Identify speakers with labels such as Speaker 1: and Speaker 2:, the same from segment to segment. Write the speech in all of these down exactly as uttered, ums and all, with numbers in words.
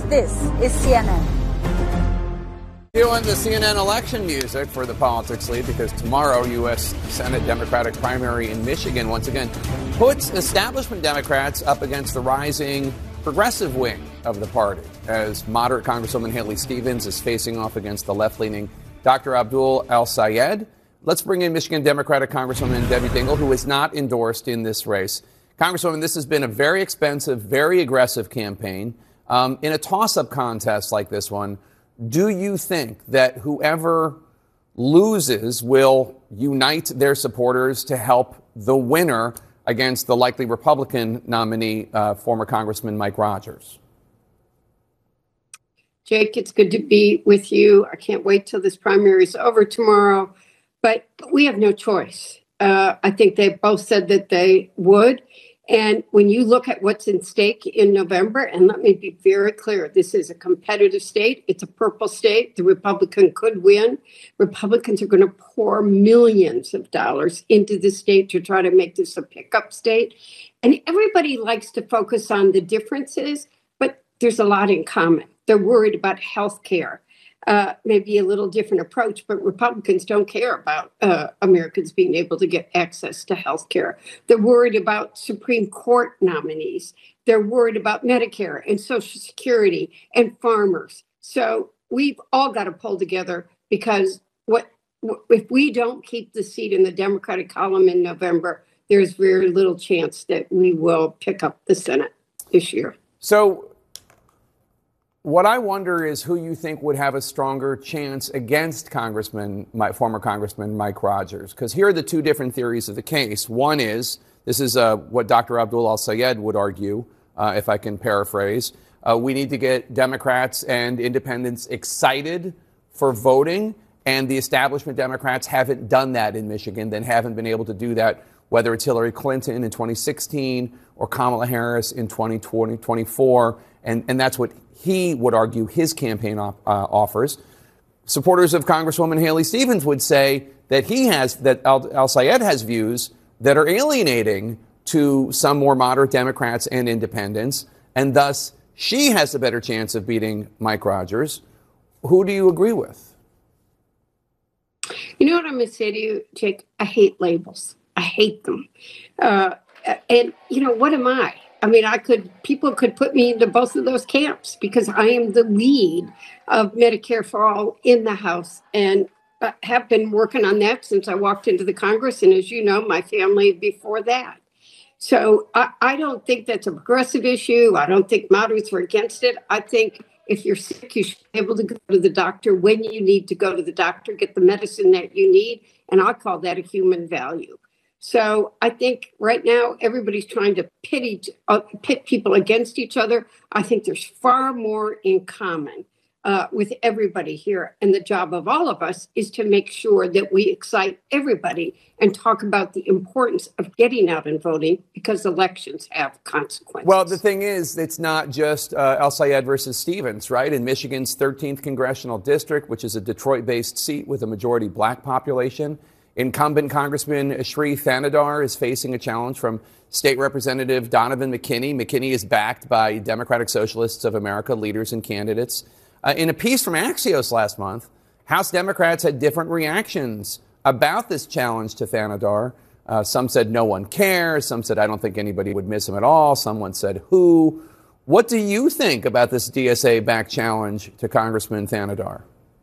Speaker 1: This is C N N.
Speaker 2: Doing the C N N election music for the Politics Lead because tomorrow, U S Senate Democratic primary in Michigan once again puts establishment Democrats up against the rising progressive wing of the party as moderate Congresswoman Haley Stevens is facing off against the left-leaning Doctor Abdul El-Sayed. Let's bring in Michigan Democratic Congresswoman Debbie Dingell, who is not endorsed in this race. Congresswoman, this has been a very expensive, very aggressive campaign. Um, in a toss-up contest like this one, do you think that whoever loses will unite their supporters to help the winner against the likely Republican nominee, uh, former Congressman Mike Rogers?
Speaker 3: Jake, it's good to be with you. I can't wait till this primary is over tomorrow, but we have no choice. Uh, I think they both said that they would. And when you look at what's in stake in November, and let me be very clear, this is a competitive state. It's a purple state. The Republican could win. Republicans are going to pour millions of dollars into the state to try to make this a pickup state. And everybody likes to focus on the differences, but there's a lot in common. They're worried about health care. Uh, maybe a little different approach, but Republicans don't care about uh, Americans being able to get access to health care. They're worried about Supreme Court nominees. They're worried about Medicare and Social Security and farmers. So we've all got to pull together because what if we don't keep the seat in the Democratic column in November, there's very little chance that we will pick up the Senate this year.
Speaker 2: So what I wonder is who you think would have a stronger chance against Congressman, my, former Congressman Mike Rogers. Because here are the two different theories of the case. One is, this is uh, what Doctor Abdul El-Sayed would argue, uh, if I can paraphrase. Uh, we need to get Democrats and independents excited for voting, and the establishment Democrats haven't done that in Michigan, then haven't been able to do that, whether it's Hillary Clinton in twenty sixteen or Kamala Harris in twenty twenty-four, and, and that's what he would argue his campaign op, uh, offers. Supporters of Congresswoman Haley Stevens would say that he has, that El-Sayed has views that are alienating to some more moderate Democrats and independents, and thus she has a better chance of beating Mike Rogers. Who do you agree with?
Speaker 3: You know what I'm going to say to you, Jake? I hate labels. I hate them. Uh, and, you know, what am I? I mean, I could, people could put me into both of those camps because I am the lead of Medicare for All in the House and have been working on that since I walked into the Congress. And as you know, my family before that. So I, I don't think that's a progressive issue. I don't think moderates were against it. I think if you're sick, you should be able to go to the doctor when you need to go to the doctor, get the medicine that you need. And I call that a human value. So I think right now everybody's trying to pit, each, uh, pit people against each other. I think there's far more in common uh, with everybody here. And the job of all of us is to make sure that we excite everybody and talk about the importance of getting out and voting because elections have consequences.
Speaker 2: Well, the thing is, it's not just uh, El-Sayed versus Stevens, right? In Michigan's thirteenth congressional district, which is a Detroit-based seat with a majority black population, incumbent Congressman Sri Thanedar is facing a challenge from State Representative Donovan McKinney. McKinney is backed by Democratic Socialists of America leaders and candidates. Uh, in a piece from Axios last month, House Democrats had different reactions about this challenge to Thanedar. Uh, some said no one cares. Some said I don't think anybody would miss him at all. Someone said who. What do you think about this D S A-backed challenge to Congressman Thanedar?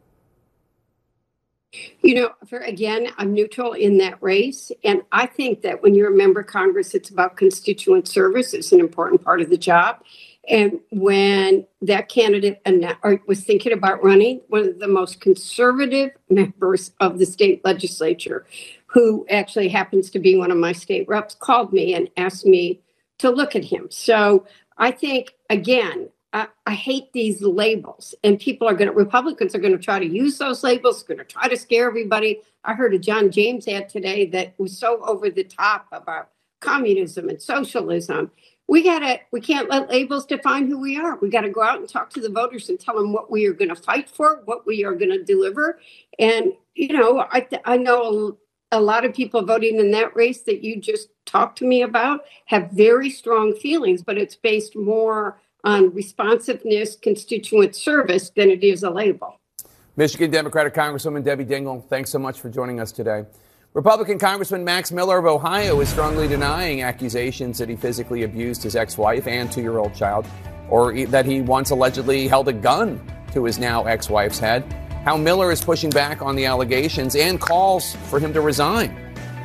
Speaker 3: You know, for, again, I'm neutral in that race. And I think that when you're a member of Congress, it's about constituent service. It's an important part of the job. And when that candidate was thinking about running, one of the most conservative members of the state legislature, who actually happens to be one of my state reps, called me and asked me to look at him. So I think, again, I, I hate these labels, and people are going to, Republicans are going to try to use those labels, going to try to scare everybody. I heard a John James ad today that was so over the top about communism and socialism. We gotta, we can't let labels define who we are. We got to go out and talk to the voters and tell them what we are going to fight for, what we are going to deliver. And, you know, I, I know a lot of people voting in that race that you just talked to me about have very strong feelings, but it's based more on responsiveness, constituent service than it is a label.
Speaker 2: Michigan Democratic Congresswoman Debbie Dingell, thanks so much for joining us today. Republican Congressman Max Miller of Ohio is strongly denying accusations that he physically abused his ex-wife and two-year-old child, or that he once allegedly held a gun to his now ex-wife's head. How Miller is pushing back on the allegations and calls for him to resign.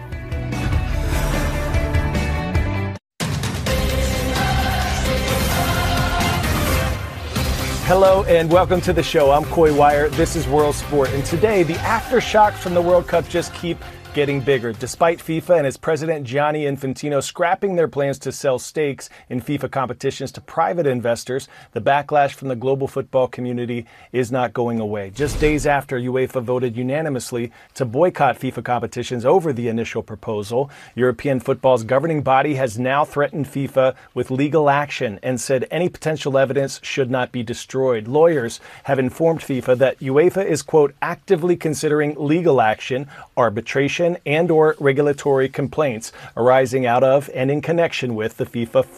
Speaker 1: Hello and welcome to the show. I'm Coy Wire. This is World Sport. And today, the aftershocks from the World Cup just keep getting bigger. Despite FIFA and its president Gianni Infantino scrapping their plans to sell stakes in FIFA competitions to private investors, the backlash from the global football community is not going away. Just days after UEFA voted unanimously to boycott FIFA competitions over the initial proposal, European football's governing body has now threatened FIFA with legal action and said any potential evidence should not be destroyed. Lawyers have informed FIFA that UEFA is, quote, actively considering legal action, arbitration, and or regulatory complaints arising out of and in connection with the FIFA